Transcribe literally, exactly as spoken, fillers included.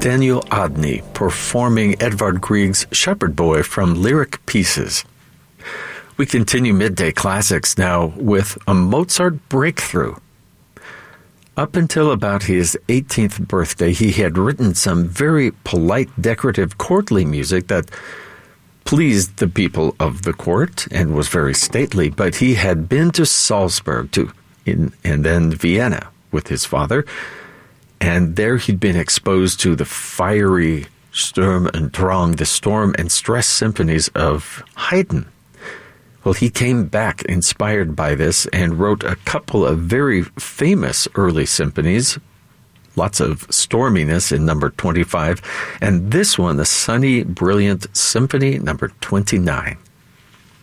Daniel Odney performing Edvard Grieg's Shepherd Boy from Lyric Pieces. We continue Midday Classics now with a Mozart breakthrough. Up until about his eighteenth birthday, he had written some very polite, decorative, courtly music that pleased the people of the court and was very stately, but he had been to Salzburg to, in, and then Vienna with his father, and there he'd been exposed to the fiery Sturm und Drang, the storm and stress symphonies of Haydn. Well, he came back inspired by this and wrote a couple of very famous early symphonies, lots of storminess in number twenty-five, and this one, the sunny, brilliant Symphony number twenty-nine.